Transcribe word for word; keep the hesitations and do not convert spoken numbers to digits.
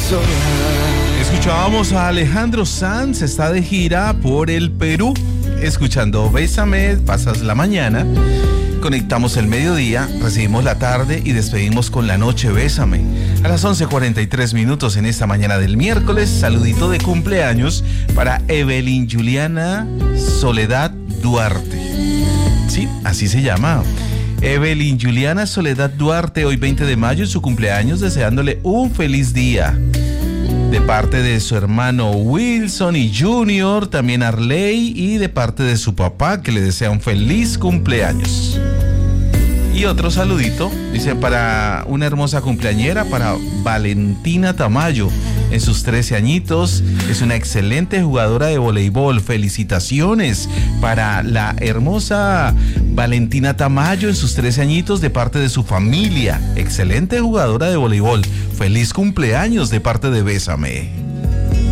sola. Escuchábamos a Alejandro Sanz, está de gira por el Perú, escuchando Bésame, pasas la mañana, conectamos el mediodía, recibimos la tarde y despedimos con la noche Bésame. A las once cuarenta y tres minutos en esta mañana del miércoles, saludito de cumpleaños para Evelyn Juliana Soledad Duarte. Sí, así se llama. Evelyn Juliana Soledad Duarte, hoy veinte de mayo, es su cumpleaños, deseándole un feliz día. De parte de su hermano Wilson y Junior, también Arley, y de parte de su papá, que le desea un feliz cumpleaños. Y otro saludito, dice, para una hermosa cumpleañera, para Valentina Tamayo, en sus trece añitos, es una excelente jugadora de voleibol. Felicitaciones para la hermosa Valentina Tamayo en sus trece añitos de parte de su familia. Excelente jugadora de voleibol. Feliz cumpleaños de parte de Bésame.